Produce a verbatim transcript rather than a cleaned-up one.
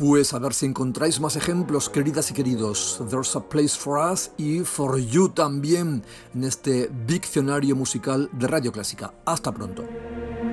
Pues a ver si encontráis más ejemplos, queridas y queridos. There's a Place for Us y For You también en este diccionario musical de Radio Clásica. Hasta pronto.